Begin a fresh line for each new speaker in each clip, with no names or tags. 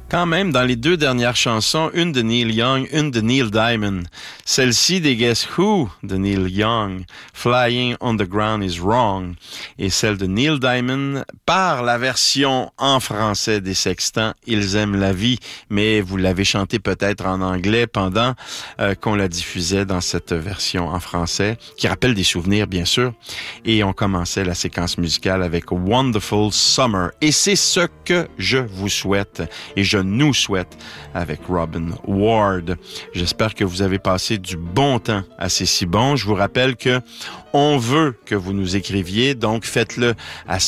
Quand même, dans les deux dernières chansons, une de Neil Young, une de Neil Diamond. Celle-ci des Guess Who de Neil Young, Flying on the Ground is Wrong. Et celle de Neil Diamond, par la version en français des Sextants, Ils aiment la vie. Mais vous l'avez chanté peut-être en anglais pendant qu'on la diffusait dans cette version en français, qui rappelle des souvenirs, bien sûr. Et on commençait la séquence musicale avec Wonderful Summer. Et c'est ce que je vous souhaite. Et je nous souhaite avec Robin Ward. J'espère que vous avez passé du bon temps à C'est si bon. Je vous rappelle que on veut que vous nous écriviez, donc faites-le à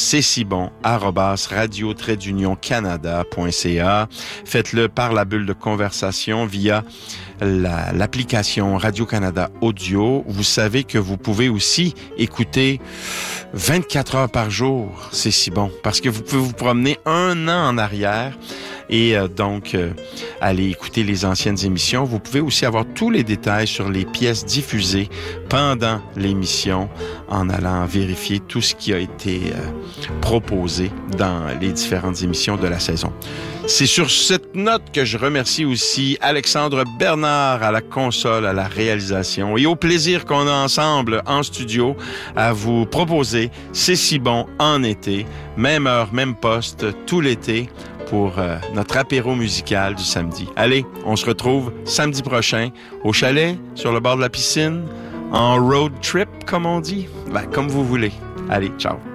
cetcibon@radio-canada.ca. Faites-le par la bulle de conversation via l'application Radio-Canada Audio. Vous savez que vous pouvez aussi écouter 24 heures par jour, C'est si bon, parce que vous pouvez vous promener un an en arrière et donc aller écouter les anciennes émissions. Vous pouvez aussi avoir tous les détails sur les pièces diffusées pendant l'émission en allant vérifier tout ce qui a été proposé dans les différentes émissions de la saison. C'est sur cette note que je remercie aussi Alexandre Bernard à la console, à la réalisation et au plaisir qu'on a ensemble en studio à vous proposer C'est si bon en été, même heure, même poste, tout l'été pour notre apéro musical du samedi. Allez, on se retrouve samedi prochain au chalet, sur le bord de la piscine, en road trip, comme on dit. Ben, comme vous voulez. Allez, ciao.